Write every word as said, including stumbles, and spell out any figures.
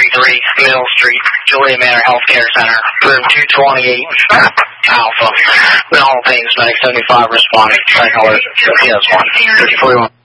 thirty-three Mill Street, Julia Manor Healthcare Center, room two twenty-eight, Alpha. Mental Pains Medic seventy-five responding. Second alert, P S one, fifty-four.